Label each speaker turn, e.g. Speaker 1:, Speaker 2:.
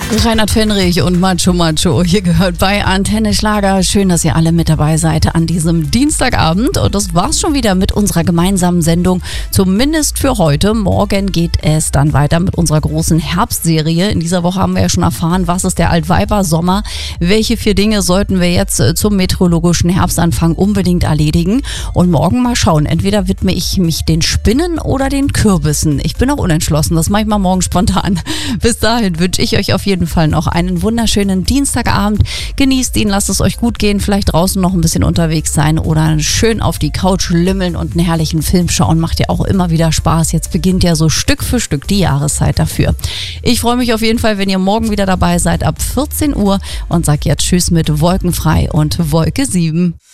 Speaker 1: Reinhard Fenrich und Macho Macho, hier gehört bei Antenne Schlager. Schön, dass ihr alle mit dabei seid an diesem Dienstagabend. Und das war's schon wieder mit unserer gemeinsamen Sendung, zumindest für heute. Morgen geht es dann weiter mit unserer großen Herbstserie. In dieser Woche haben wir ja schon erfahren, was ist der Altweiber-Sommer. Welche 4 Dinge sollten wir jetzt zum meteorologischen Herbstanfang unbedingt erledigen? Und morgen mal schauen, entweder widme ich mich den Spinnen oder den Kürbissen. Ich bin auch unentschlossen, das mache ich mal morgen spontan. Bis dahin wünsche ich euch auf jeden Fall noch einen wunderschönen Dienstagabend. Genießt ihn, lasst es euch gut gehen, vielleicht draußen noch ein bisschen unterwegs sein oder schön auf die Couch lümmeln und einen herrlichen Film schauen. Macht ja auch immer wieder Spaß. Jetzt beginnt ja so Stück für Stück die Jahreszeit dafür. Ich freue mich auf jeden Fall, wenn ihr morgen wieder dabei seid ab 14 Uhr und sage jetzt Tschüss mit Wolkenfrei und Wolke 7.